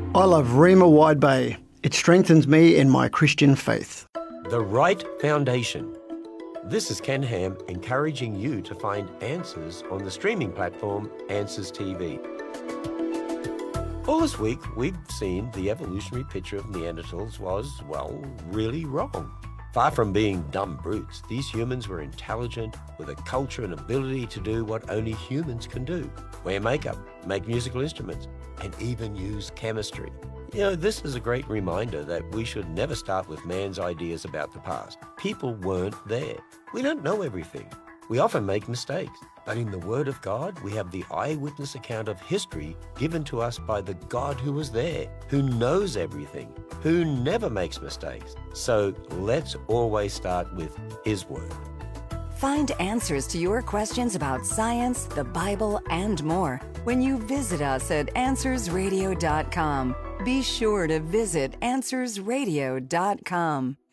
I love Rima Wide Bay. It strengthens me in my Christian faith. The Right Foundation. This is Ken Ham encouraging you to find answers on the streaming platform Answers TV. All this week, we've seen the evolutionary picture of Neanderthals was, well, really wrong. Far from being dumb brutes, these humans were intelligent with a culture and ability to do what only humans can do. Wear makeup, make musical instruments, and even use chemistry. You know, this is a great reminder that we should never start with man's ideas about the past. People weren't there. We don't know everything. We often make mistakes. But in the Word of God, we have the eyewitness account of history given to us by the God who was there, who knows everything, who never makes mistakes. So let's always start with His Word. Find answers to your questions about science, the Bible, and more when you visit us at AnswersRadio.com. Be sure to visit AnswersRadio.com.